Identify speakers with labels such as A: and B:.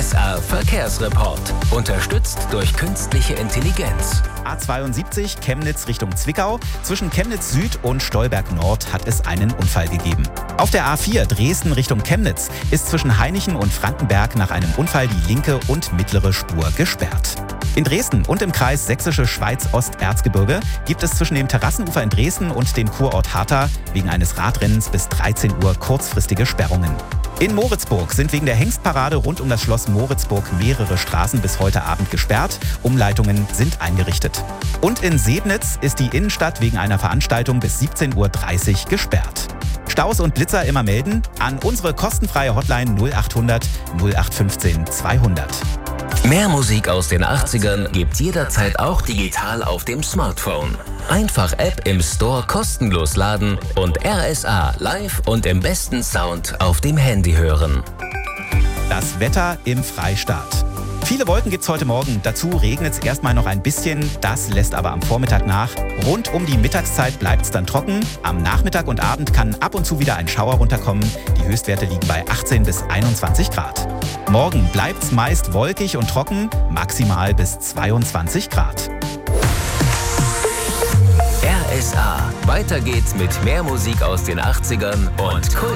A: RSA Verkehrsreport. Unterstützt durch künstliche Intelligenz.
B: A72 Chemnitz Richtung Zwickau. Zwischen Chemnitz Süd und Stolberg Nord hat es einen Unfall gegeben. Auf der A4 Dresden Richtung Chemnitz ist zwischen Hainichen und Frankenberg nach einem Unfall die linke und mittlere Spur gesperrt. In Dresden und im Kreis Sächsische Schweiz-Osterzgebirge gibt es zwischen dem Terrassenufer in Dresden und dem Kurort Hartha wegen eines Radrennens bis 13 Uhr kurzfristige Sperrungen. In Moritzburg sind wegen der Hengstparade rund um das Schloss Moritzburg mehrere Straßen bis heute Abend gesperrt. Umleitungen sind eingerichtet. Und in Sebnitz ist die Innenstadt wegen einer Veranstaltung bis 17:30 Uhr gesperrt. Staus und Blitzer immer melden an unsere kostenfreie Hotline 0800 0815 200.
A: Mehr Musik aus den 80ern gibt's jederzeit auch digital auf dem Smartphone. Einfach App im Store kostenlos laden und RSA live und im besten Sound auf dem Handy hören.
B: Das Wetter im Freistaat. Viele Wolken gibt's heute Morgen. Dazu regnet es erstmal noch ein bisschen. Das lässt aber am Vormittag nach. Rund um die Mittagszeit bleibt's dann trocken. Am Nachmittag und Abend kann ab und zu wieder ein Schauer runterkommen. Die Höchstwerte liegen bei 18 bis 21 Grad. Morgen bleibt's meist wolkig und trocken, maximal bis 22 Grad.
A: RSA. Weiter geht's mit mehr Musik aus den 80ern und Kult.